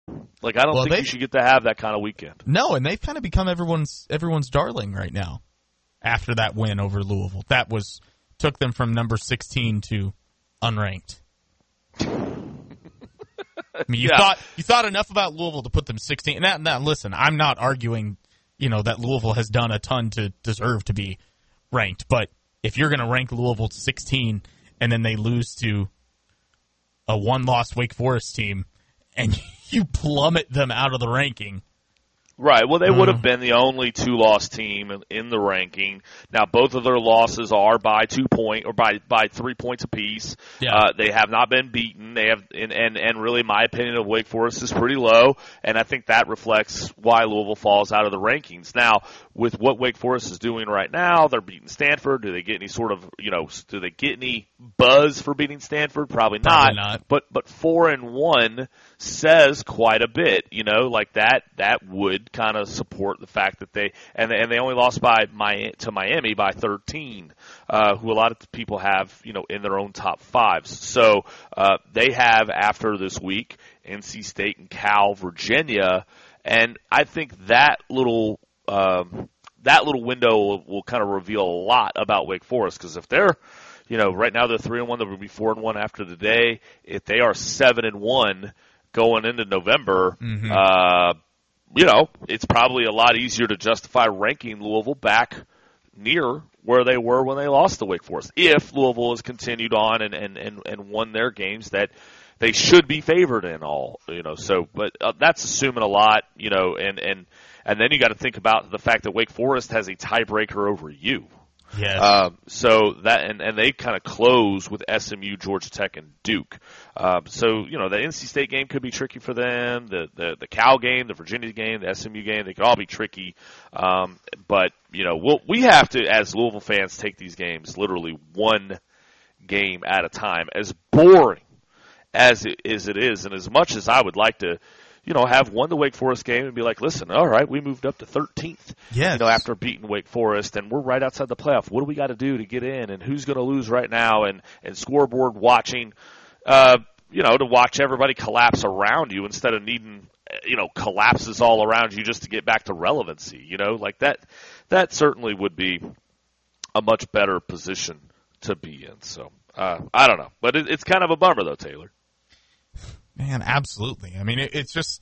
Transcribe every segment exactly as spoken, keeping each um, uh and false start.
Like, I don't well, think they, you should get to have that kind of weekend. No, and they've kind of become everyone's everyone's darling right now after that win over Louisville. That was took them from number sixteen to unranked. I mean, you yeah. thought you thought enough about Louisville to put them sixteen. Now, now, listen, I'm not arguing, you know, that Louisville has done a ton to deserve to be ranked. But if you're going to rank Louisville sixteen and then they lose to a one-loss Wake Forest team and you plummet them out of the ranking. Right. Well, they Mm. would have been the only two-loss team in, in the ranking. Now, both of their losses are by two point or by by three points apiece. Yeah. Uh, they have not been beaten. They have, and, and and really, my opinion of Wake Forest is pretty low, and I think that reflects why Louisville falls out of the rankings. Now, with what Wake Forest is doing right now, they're beating Stanford. Do they get any sort of, you know, do they get any buzz for beating Stanford? Probably not. Probably not. But but four and one says quite a bit. You know, like that that would kind of support the fact that they and and they only lost by my to Miami by thirteen, uh, who a lot of people have, you know, in their own top fives. So uh, they have, after this week, N C State and Cal, Virginia, and I think that little um, that little window will, will kind of reveal a lot about Wake Forest, because if they're, you know, right now they're three and one, they'll be four and one after today. If they are seven and one going into November, Mm-hmm. uh, you know, it's probably a lot easier to justify ranking Louisville back near where they were when they lost to Wake Forest, if Louisville has continued on and, and, and, and won their games that they should be favored in all, you know. So, but uh, that's assuming a lot, you know, and, and, and then you got to think about the fact that Wake Forest has a tiebreaker over you. Yes. Um, so that and, and they kind of close with S M U, Georgia Tech, and Duke. Um, so you know the N C State game could be tricky for them. The, the the Cal game, the Virginia game, the S M U game, they could all be tricky. Um, but you know we'll, we have to, as Louisville fans, take these games literally one game at a time. As boring as it, as it is, and as much as I would like to, you know, have won the Wake Forest game and be like, listen, all right, we moved up to thirteenth, yes. you know, after beating Wake Forest, and we're right outside the playoff. What do we got to do to get in, and who's going to lose right now, and, and scoreboard watching, uh, you know, to watch everybody collapse around you instead of needing, you know, collapses all around you just to get back to relevancy, you know, like that, that certainly would be a much better position to be in. So, uh, I don't know, but it, it's kind of a bummer though, Taylor. Man, absolutely. I mean, it, it's just,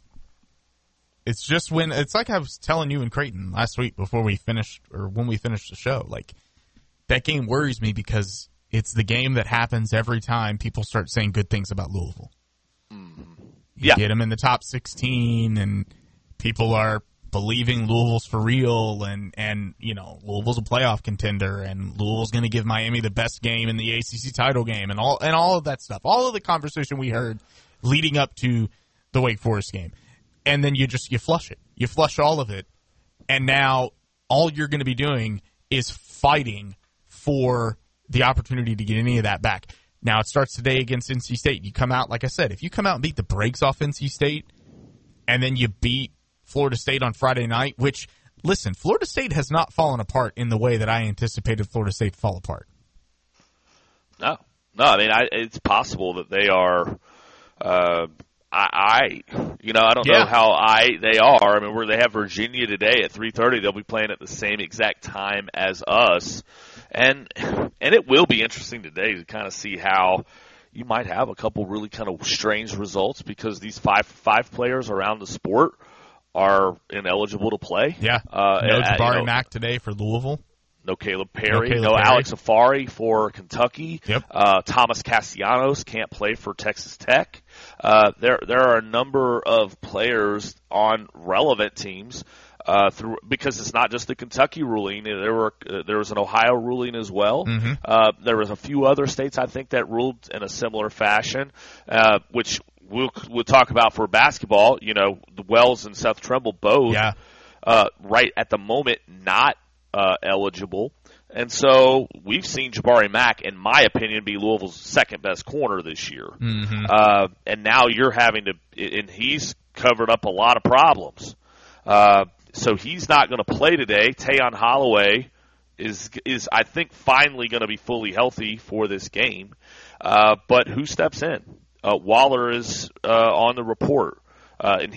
it's just when, it's like I was telling you and Creighton last week before we finished, or when we finished the show, like, that game worries me because it's the game that happens every time people start saying good things about Louisville. Mm-hmm. You Yeah. get them in the top sixteen, and people are believing Louisville's for real, and, and you know, Louisville's a playoff contender, and Louisville's going to give Miami the best game in the A C C title game, and all and all of that stuff. All of the conversation we heard leading up to the Wake Forest game. And then you just, you flush it. You flush all of it. And now all you're going to be doing is fighting for the opportunity to get any of that back. Now it starts today against N C State. You come out, like I said, if you come out and beat the brakes off N C State, and then you beat Florida State on Friday night, which, listen, Florida State has not fallen apart in the way that I anticipated Florida State to fall apart. No. No, I mean, I, it's possible that they are uh, I, I, you know, I don't yeah. know how I they are. I mean, where they have Virginia today at three thirty, they'll be playing at the same exact time as us, and and it will be interesting today to kind of see how you might have a couple really kind of strange results because these five five players around the sport are ineligible to play. Yeah, uh, no at, Jabari you know, Mack today for Louisville. No Caleb Perry, no, no, Caleb Perry. Alex Afari for Kentucky. Yep. Uh, Thomas Castellanos can't play for Texas Tech. Uh, there, there are a number of players on relevant teams uh, through because it's not just the Kentucky ruling. There were uh, there was an Ohio ruling as well. Mm-hmm. Uh, there was a few other states I think that ruled in a similar fashion, uh, which we'll we'll talk about for basketball. You know, the Wells and Seth Trimble both. Yeah. Uh, right at the moment, not. Uh, eligible, and so we've seen Jabari Mack, in my opinion, be Louisville's second best corner this year. Mm-hmm. Uh, and now you're having to, and he's covered up a lot of problems. Uh, so he's not going to play today. Tayon Holloway is is I think finally going to be fully healthy for this game. Uh, but who steps in? Uh, Waller is uh, on the report, uh, and